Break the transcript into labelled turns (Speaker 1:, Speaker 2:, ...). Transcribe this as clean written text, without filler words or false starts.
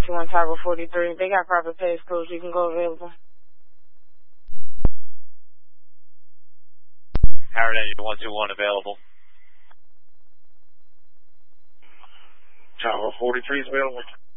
Speaker 1: 121 Tower 43. They got proper pass codes. You can go available.
Speaker 2: Howard Engine 121 available.
Speaker 3: Tower 43 is available.